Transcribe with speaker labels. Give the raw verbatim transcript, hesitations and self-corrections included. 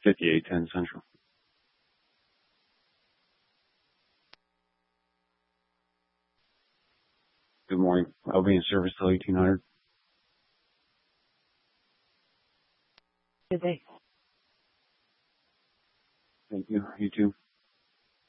Speaker 1: fifty-eight ten Central. Good morning. I'll be in service till eighteen hundred.
Speaker 2: Good day.
Speaker 1: Thank you. You too.